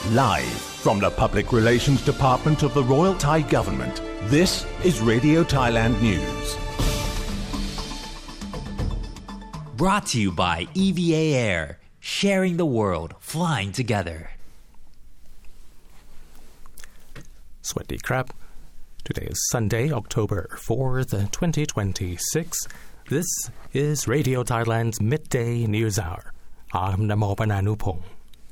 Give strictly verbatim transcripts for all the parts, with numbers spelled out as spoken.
Live from the Public Relations Department of the Royal Thai Government, this is Radio Thailand News. Brought to you by E V A Air, sharing the world, flying together. สวัสดีครับ Today is Sunday, October fourth, twenty twenty-six. This is Radio Thailand's Midday News Hour. I'm Namo Pananupong.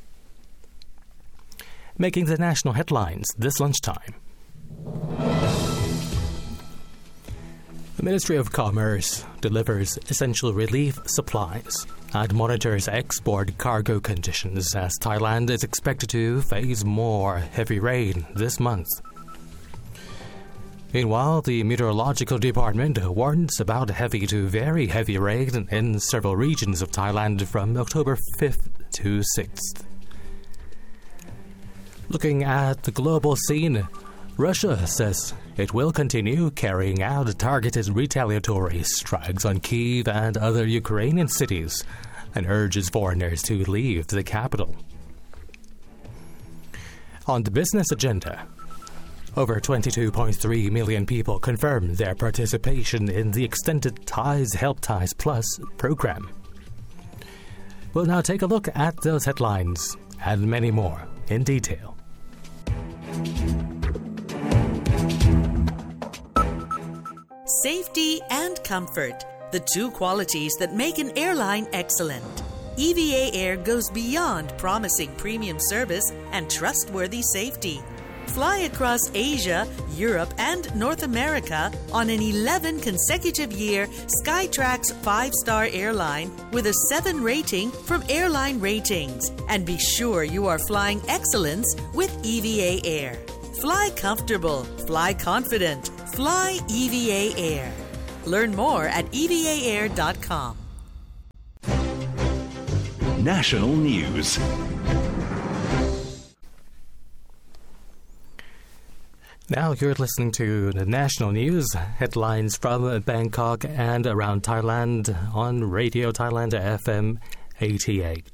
Making the national headlines this lunchtime. The Ministry of Commerce delivers essential relief supplies and monitors export cargo conditions as Thailand is expected to face more heavy rain this month. Meanwhile, the Meteorological Department warns about heavy to very heavy rain in several regions of Thailand from October fifth to sixth. Looking at the global scene, Russia says it will continue carrying out targeted retaliatory strikes on Kyiv and other Ukrainian cities and urges foreigners to leave the capital. On the business agenda, over twenty-two point three million people confirmed their participation in the extended Thais Help Thais Plus program. We'll now take a look at those headlines and many more in detail. Safety and comfort, the two qualities that make an airline excellent. E V A Air goes beyond promising premium service and trustworthy safety. Fly across Asia, Europe, and North America on an eleven consecutive year Skytrax five-star airline with a seven rating from Airline Ratings, and be sure you are flying excellence with E V A Air. Fly comfortable, fly confident, fly E V A Air. Learn more at e v a air dot com. National News. Now you're listening to the national news headlines from Bangkok and around Thailand on Radio Thailand F M eighty-eight.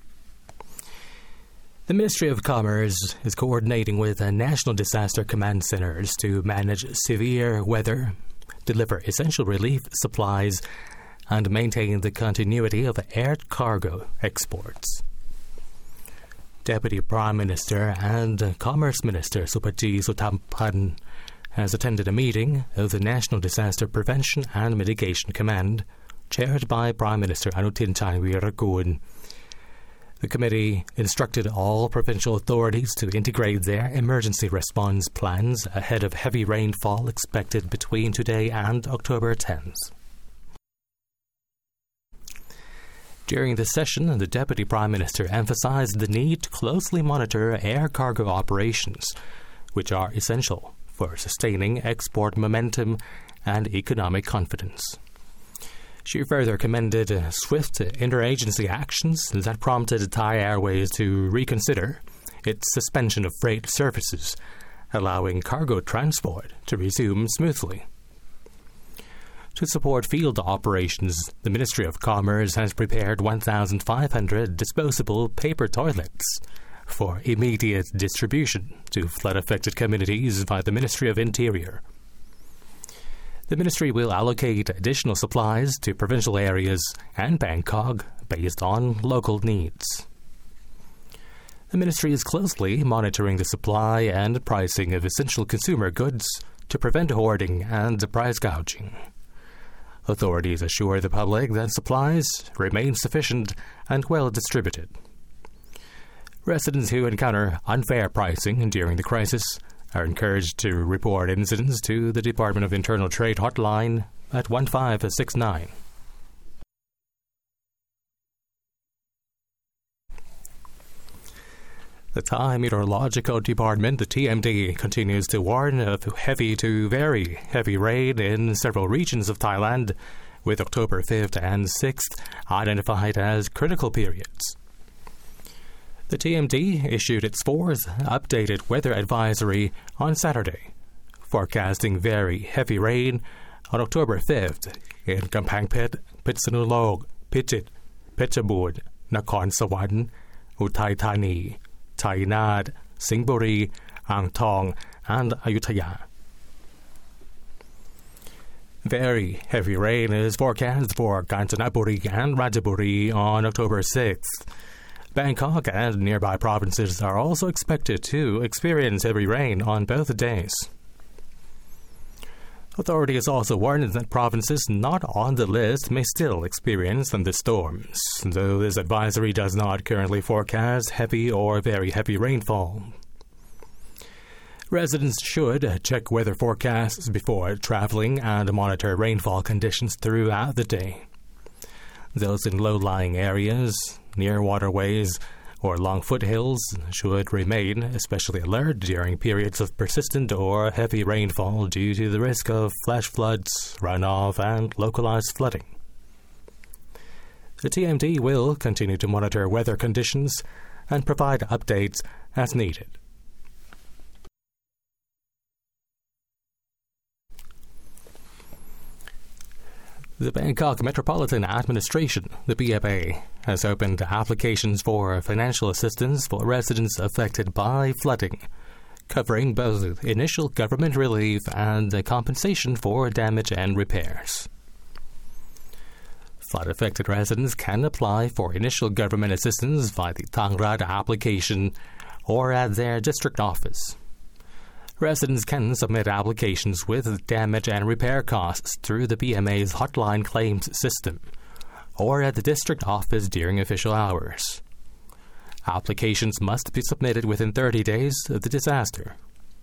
The Ministry of Commerce is coordinating with national disaster command centers to manage severe weather, deliver essential relief supplies, and maintain the continuity of air cargo exports. Deputy Prime Minister and Commerce Minister Supati Sutampan has attended a meeting of the National Disaster Prevention and Mitigation Command, chaired by Prime Minister Anutin Charnvirakul. The committee instructed all provincial authorities to integrate their emergency response plans ahead of heavy rainfall expected between today and October tenth. During the session, the Deputy Prime Minister emphasized the need to closely monitor air cargo operations, which are essential for sustaining export momentum and economic confidence. She further commended swift interagency actions that prompted Thai Airways to reconsider its suspension of freight services, allowing cargo transport to resume smoothly. To support field operations, the Ministry of Commerce has prepared one thousand five hundred disposable paper toilets for immediate distribution to flood-affected communities by the Ministry of Interior. The ministry will allocate additional supplies to provincial areas and Bangkok based on local needs. The ministry is closely monitoring the supply and pricing of essential consumer goods to prevent hoarding and price gouging. Authorities assure the public that supplies remain sufficient and well distributed. Residents who encounter unfair pricing during the crisis are encouraged to report incidents to the Department of Internal Trade hotline at one five six nine. The Thai Meteorological Department, the T M D, continues to warn of heavy to very heavy rain in several regions of Thailand, with October fifth and sixth identified as critical periods. The T M D issued its fourth updated weather advisory on Saturday, forecasting very heavy rain on October fifth in Kampang Phet, Pitsanulok, Phichit, Phetchaburt, Nakhon Sawan, Uthai Thani, Tainad, Singburi, Angtong, and Ayutthaya. Very heavy rain is forecast for Kanchanaburi and Ratchaburi on October sixth. Bangkok and nearby provinces are also expected to experience heavy rain on both days. Authorities also warned that provinces not on the list may still experience thunderstorms, though this advisory does not currently forecast heavy or very heavy rainfall. Residents should check weather forecasts before traveling and monitor rainfall conditions throughout the day. Those in low-lying areas, near waterways, or along foothills should remain especially alert during periods of persistent or heavy rainfall due to the risk of flash floods, runoff, and localized flooding. The T M D will continue to monitor weather conditions and provide updates as needed. The Bangkok Metropolitan Administration, the B M A, has opened applications for financial assistance for residents affected by flooding, covering both initial government relief and compensation for damage and repairs. Flood-affected residents can apply for initial government assistance via the Tangrad application or at their district office. Residents can submit applications with damage and repair costs through the B M A's hotline claims system or at the district office during official hours. Applications must be submitted within thirty days of the disaster.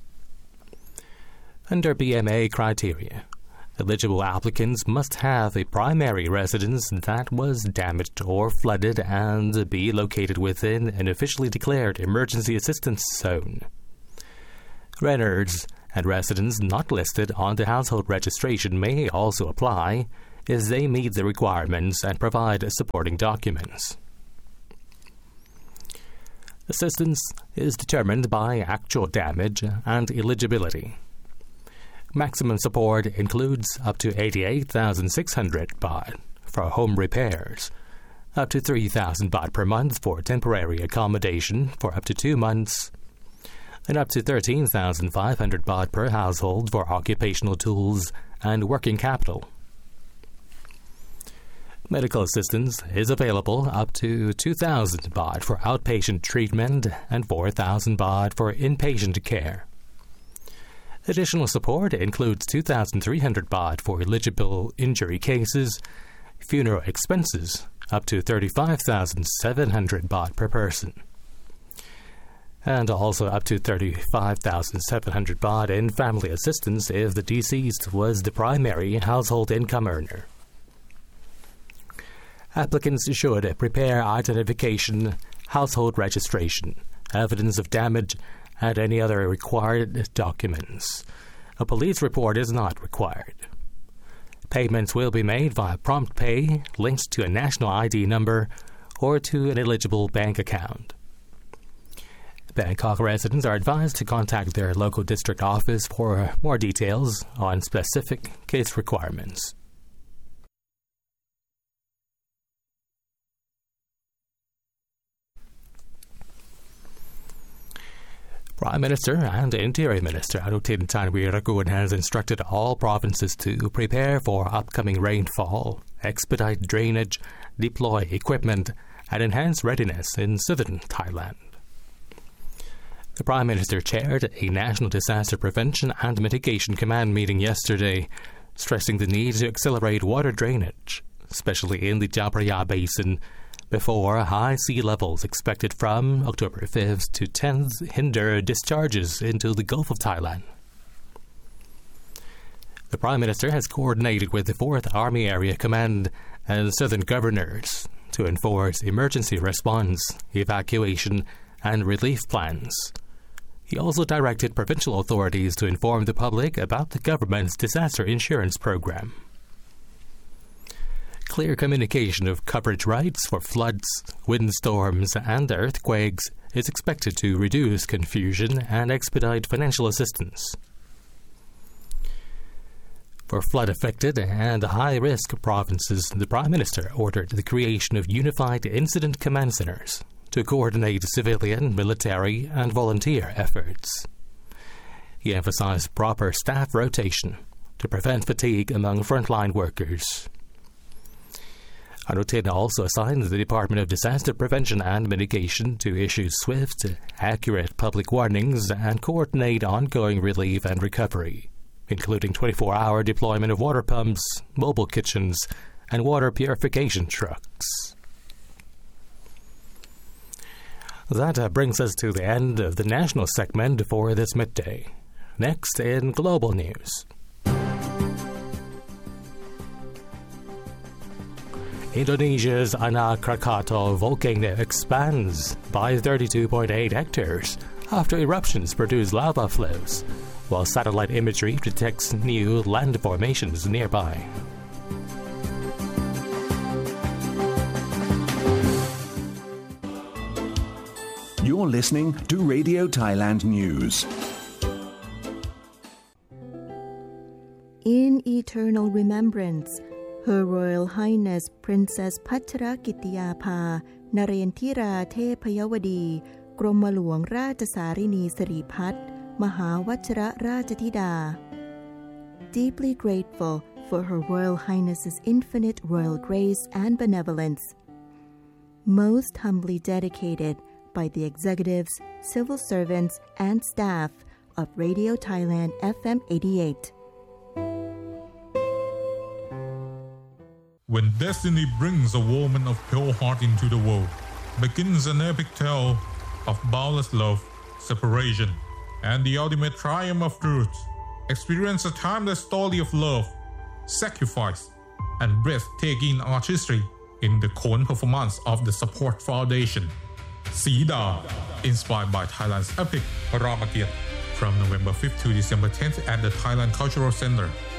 Under B M A criteria, eligible applicants must have a primary residence that was damaged or flooded and be located within an officially declared emergency assistance zone. Renters and residents not listed on the household registration may also apply if they meet the requirements and provide supporting documents. Assistance is determined by actual damage and eligibility. Maximum support includes up to eighty-eight thousand six hundred baht for home repairs, up to three thousand baht per month for temporary accommodation for up to two months, and up to thirteen thousand five hundred baht per household for occupational tools and working capital. Medical assistance is available up to two thousand baht for outpatient treatment and four thousand baht for inpatient care. Additional support includes two thousand three hundred baht for eligible injury cases, funeral expenses up to thirty-five thousand seven hundred baht per person, and also up to thirty-five thousand seven hundred baht in family assistance if the deceased was the primary household income earner. Applicants should prepare identification, household registration, evidence of damage, and any other required documents. A police report is not required. Payments will be made via prompt pay linked to a national I D number or to an eligible bank account. Bangkok residents are advised to contact their local district office for more details on specific case requirements. Prime Minister and Interior Minister Anutin Chanvirakul has instructed all provinces to prepare for upcoming rainfall, expedite drainage, deploy equipment, and enhance readiness in southern Thailand. The Prime Minister chaired a National Disaster Prevention and Mitigation Command meeting yesterday, stressing the need to accelerate water drainage, especially in the Chao Phraya Basin, before high sea levels expected from October fifth to tenth hinder discharges into the Gulf of Thailand. The Prime Minister has coordinated with the fourth Army Area Command and Southern Governors to enforce emergency response, evacuation, and relief plans. He also directed provincial authorities to inform the public about the government's disaster insurance program. Clear communication of coverage rights for floods, windstorms, and earthquakes is expected to reduce confusion and expedite financial assistance. For flood-affected and high-risk provinces, the Prime Minister ordered the creation of unified incident command centers to coordinate civilian, military, and volunteer efforts. He emphasized proper staff rotation to prevent fatigue among frontline workers. Anutin also assigned the Department of Disaster Prevention and Mitigation to issue swift, accurate public warnings and coordinate ongoing relief and recovery, including twenty-four hour deployment of water pumps, mobile kitchens, and water purification trucks. That uh, brings us to the end of the national segment for this midday. Next in global news. Indonesia's Anak Krakatau volcano expands by thirty-two point eight hectares after eruptions produce lava flows, while satellite imagery detects new land formations nearby. You're listening to Radio Thailand News. In eternal remembrance, Her Royal Highness Princess Pachrakitiyapha Narendra Thepayawadi กรมหลวงราชสารินีสิริพัฒน์มหาวชิรราชธิดา Deeply grateful for Her Royal Highness's infinite royal grace and benevolence. Most humbly dedicated by the executives, civil servants, and staff of Radio Thailand F M eighty-eight. When destiny brings a woman of pure heart into the world, begins an epic tale of boundless love, separation, and the ultimate triumph of truth. Experience a timeless story of love, sacrifice, and breathtaking artistry in the Khon performance of the Support Foundation. Sida, inspired by Thailand's epic Ramakiat, from November fifth to December tenth at the Thailand Cultural Center.